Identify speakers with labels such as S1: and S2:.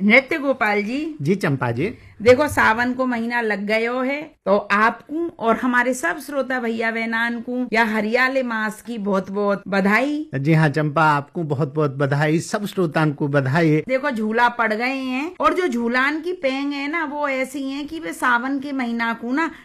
S1: नृत्य गोपाल जी।
S2: जी चंपा जी।
S1: देखो सावन को महीना लग गयो है तो आपको और हमारे सब श्रोता भैया बहनान को या हरियाले मास की बहुत बहुत बधाई।
S2: जी हाँ चंपा, आपको बहुत बहुत बधाई, सब श्रोतान को बधाई।
S1: देखो झूला पड़ गए हैं और जो झूलान की पेंग है ना वो ऐसी है कि वे सावन के महीना को ना